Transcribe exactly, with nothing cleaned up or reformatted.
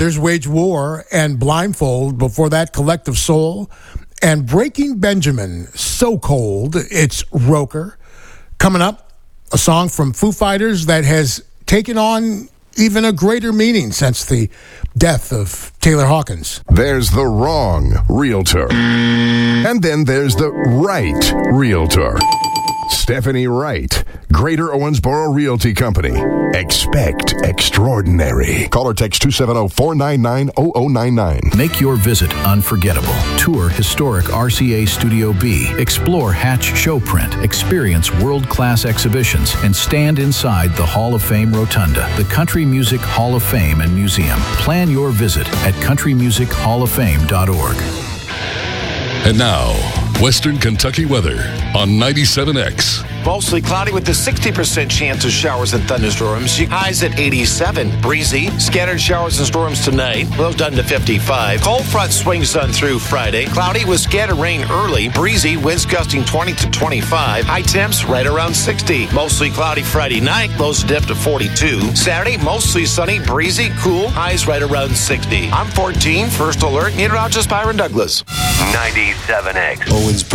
there's Wage War and Blindfold. Before that, Collective Soul and Breaking Benjamin. So Cold. It's Roker. Coming up, a song from Foo Fighters that has taken on even a greater meaning since the death of Taylor Hawkins. There's the wrong realtor. And then there's the right realtor. Stephanie Wright, Greater Owensboro Realty Company. Expect extraordinary. Call or text two seven zero, four nine nine, zero zero nine nine. Make your visit unforgettable. Tour historic R C A Studio B. Explore Hatch Showprint. Experience world-class exhibitions and stand inside the Hall of Fame Rotunda, the Country Music Hall of Fame and Museum. Plan your visit at country music hall of fame dot org. And now, Western Kentucky weather on ninety-seven X. Mostly cloudy with a sixty percent chance of showers and thunderstorms. Highs at eighty-seven. Breezy. Scattered showers and storms tonight. Lows down to fifty-five. Cold front swings on through Friday. Cloudy with scattered rain early. Breezy. Winds gusting twenty to twenty-five. High temps right around sixty. Mostly cloudy Friday night. Lows dip to forty-two. Saturday, mostly sunny. Breezy. Cool. Highs right around sixty. I'm fourteen. First alert. Meteorologist Byron Douglas. ninety-seven X. Owensboro.